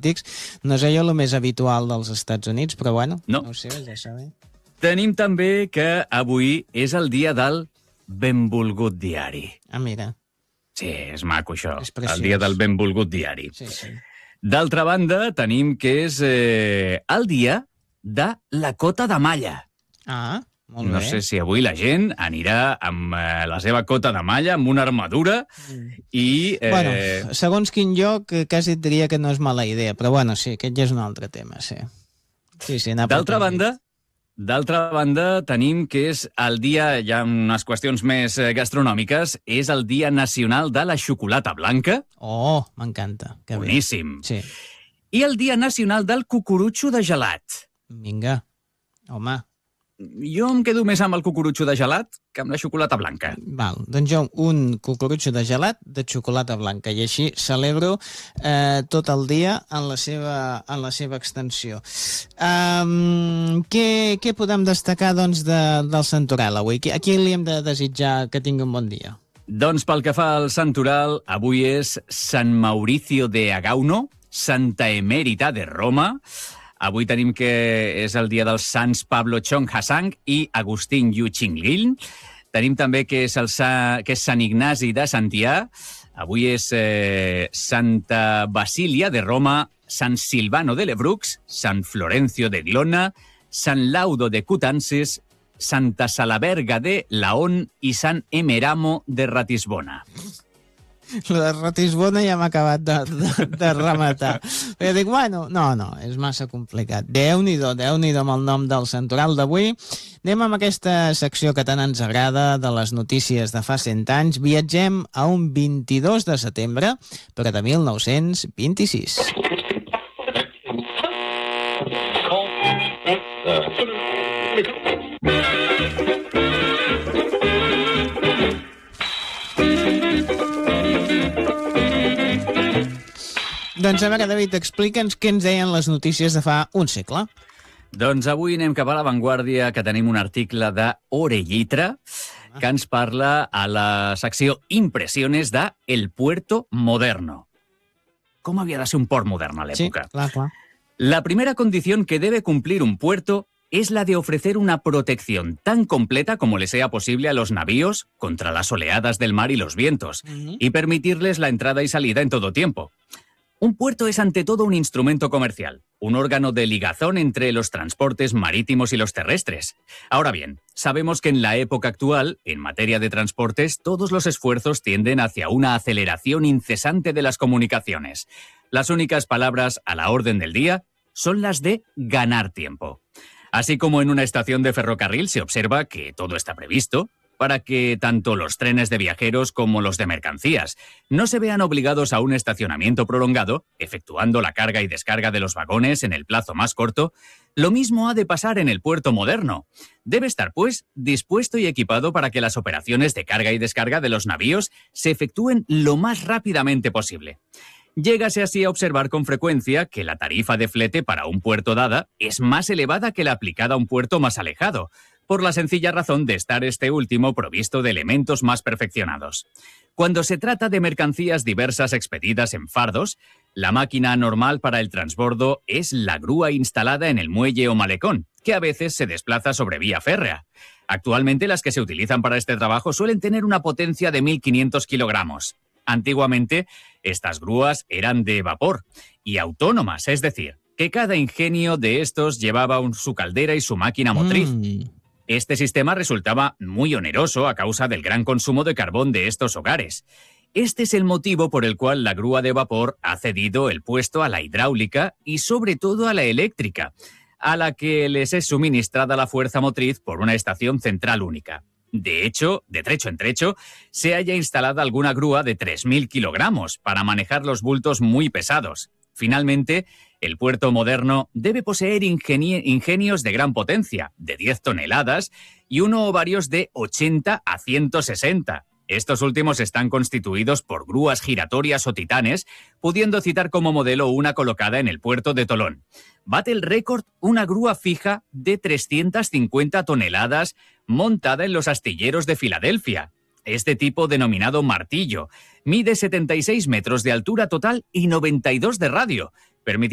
polítics. No és allò el més habitual dels Estats Units, però bueno, no ho sé, ja sabeu. Tenim també que avui és el dia del benvolgut diari. Ah, mira. Sí, és maco, això. És preciós. El dia del benvolgut diari. Sí, sí. D'altra banda, tenim que és el dia de la cota de malla. Ah, molt bé. No sé si avui la gent anirà amb la seva cota de malla, amb una armadura i... Bueno, segons quin lloc, quasi et diria que no és mala idea, però bueno, sí, aquest ja és un altre tema, sí. Sí, D'altra banda, tenim que és el dia, hi ha unes qüestions més gastronòmiques, és el Dia Nacional de la Xocolata Blanca. Oh, m'encanta. Que boníssim. Bé. Sí. I el Dia Nacional del Cucurutxo de Gelat. Vinga, home. Jo em quedo més amb el cucurutxo de gelat que amb la xocolata blanca. Val, doncs jo un cucurutxo de gelat de xocolata blanca i així celebro tot el dia en la seva extensió. Què podem destacar doncs, del Santoral avui? A qui li hem de desitjar que tingui un bon dia? Doncs pel que fa al Santoral, avui és Sant Mauricio de Agauno, Santa Emèrita de Roma. Avui tenim que és el dia dels Sants Pablo Chong Hasang i Agustín Yu Chinglin. Tenim també que és Sant Ignasi de Santià. Avui és Santa Basília de Roma, Sant Silvano de Lebrux, Sant Florencio de Glona, Sant Laudo de Coutances, Santa Salaberga de Laon i Sant Emeramo de Ratisbona. Lo de Ratisbona ja m'ha acabat de rematar. Però dic, bueno, no, és massa complicat. Déu-n'hi-do amb el nom del Santoral d'avui. Anem amb aquesta secció que tant ens agrada de les notícies de fa 100 anys. Viatgem a un 22 de setembre, però de 1926. Doncs a veure, David, explica'ns què ens deien les notícies de fa un segle. Doncs avui anem cap a La Vanguardia, que tenim un article de Orellitra que ens parla a la secció Impressiones de El Puerto Moderno. ¿Cómo había de ser un port modern a l'època? Sí, clar. La primera condición que debe cumplir un puerto es la de ofrecer una protección tan completa como le sea posible a los navíos contra las oleadas del mar y los vientos, y permitirles la entrada y salida en todo tiempo. Un puerto es ante todo un instrumento comercial, un órgano de ligazón entre los transportes marítimos y los terrestres. Ahora bien, sabemos que en la época actual, en materia de transportes, todos los esfuerzos tienden hacia una aceleración incesante de las comunicaciones. Las únicas palabras a la orden del día son las de ganar tiempo. Así como en una estación de ferrocarril se observa que todo está previsto, para que tanto los trenes de viajeros como los de mercancías no se vean obligados a un estacionamiento prolongado, efectuando la carga y descarga de los vagones en el plazo más corto, lo mismo ha de pasar en el puerto moderno. Debe estar, pues, dispuesto y equipado para que las operaciones de carga y descarga de los navíos se efectúen lo más rápidamente posible. Llégase así a observar con frecuencia que la tarifa de flete para un puerto dada es más elevada que la aplicada a un puerto más alejado, por la sencilla razón de estar este último provisto de elementos más perfeccionados. Cuando se trata de mercancías diversas expedidas en fardos, la máquina normal para el transbordo es la grúa instalada en el muelle o malecón, que a veces se desplaza sobre vía férrea. Actualmente las que se utilizan para este trabajo suelen tener una potencia de 1.500 kilogramos. Antiguamente, estas grúas eran de vapor y autónomas, es decir, que cada ingenio de estos llevaba su caldera y su máquina motriz. Este sistema resultaba muy oneroso a causa del gran consumo de carbón de estos hogares. Este es el motivo por el cual la grúa de vapor ha cedido el puesto a la hidráulica y sobre todo a la eléctrica, a la que les es suministrada la fuerza motriz por una estación central única. De hecho, de trecho en trecho, se halla instalada alguna grúa de 3.000 kilogramos para manejar los bultos muy pesados. Finalmente, el puerto moderno debe poseer ingenios de gran potencia, de 10 toneladas, y uno o varios de 80 a 160. Estos últimos están constituidos por grúas giratorias o titanes, pudiendo citar como modelo una colocada en el puerto de Tolón. Bate el récord una grúa fija de 350 toneladas montada en los astilleros de Filadelfia. Este tipo, denominado martillo, mide 76 metros de altura total y 92 de radio, permitiendo